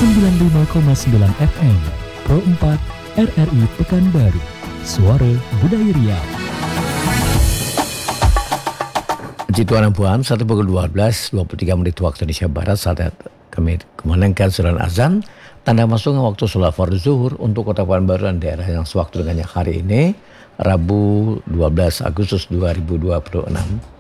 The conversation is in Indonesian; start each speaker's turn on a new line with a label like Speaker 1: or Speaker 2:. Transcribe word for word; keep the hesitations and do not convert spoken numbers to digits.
Speaker 1: sembilan puluh lima koma sembilan F M, Pro empat R R I Pekanbaru, Suara Budaya Riau.
Speaker 2: Puji Tuhan dan Puan, satu pukul dua belas dua puluh tiga menit waktu Indonesia Barat saat kami kumandangkan surat azan, tanda masuknya waktu sholat fardu zuhur untuk Kota Pekanbaru dan daerah yang sewaktu dengannya hari ini, Rabu dua belas Agustus dua ribu dua puluh enam.